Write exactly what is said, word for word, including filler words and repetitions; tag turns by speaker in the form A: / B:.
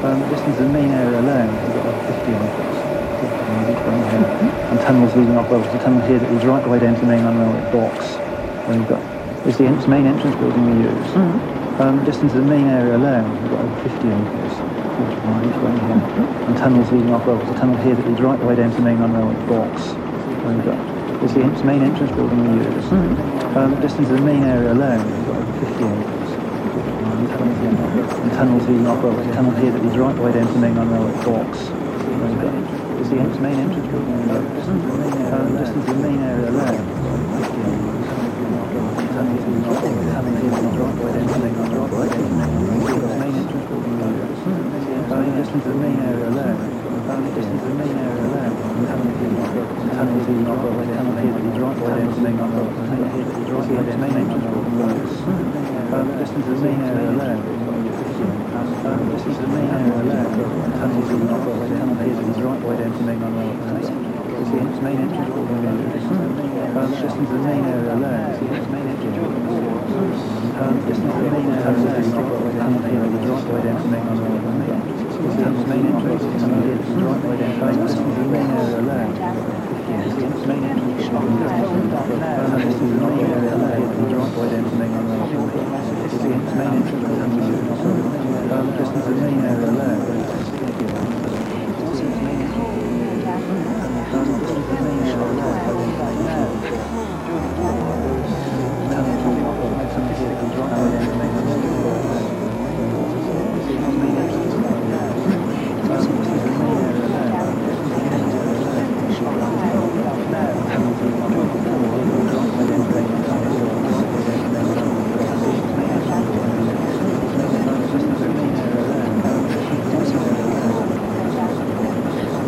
A: Um, distance to the main area alone, we've got over fifty meters. Mm-hmm. And tunnels leading off, well, there's a tunnel here that leads right the way down to the main railway box. And we've got, it's the en- main entrance building we use. Mm-hmm. Um, distance to the main area alone, we've got over fifty meters. forty-five, right here. Mm-hmm. And tunnels leading off, well, there's a tunnel here that leads right the way down to the main railway box. And we've got, it's the en- main entrance building we use. Mm-hmm. Um, distance to the main area alone, we've got over fifty meters. And tunnels leading off, well, there's a tunnel here that leads right the way down to the main railway box. And we've got, it's the en- main entrance building we use. Um, distance to the main area alone, fifty meters. Tunnels leading off, well, there's a tunnel here that leads right the way down to the main railway box. Main entrance building we use. Um, distance to the main area alone. Um, distance to the main area alone. Tunnels leading off, well, there's a tunnel leading off, well, there's a tunnel here that leads right the way down to the main railway box. Tunnel here that leads right the way down to the main entrance building we use. Um, distance to the main area alone. Um, distance to the main area alone. Tunnels leading off, well, there's a tunnel here that leads right the way down to the main railway box. It's the en- main entrance building we use. Um, distance to the main area alone. It's the main entrance building we use. Um, distance to the main area alone. Tunnel here that leads right the way down to the main railway box. It's the main entrance. Tunnel here that leads right the way down to the main railway box. Distance to the main area alone. It's the main entrance building we use. Um, distance to the main area alone. That leads right the way down to the main railway box. It's the main entrance building we use.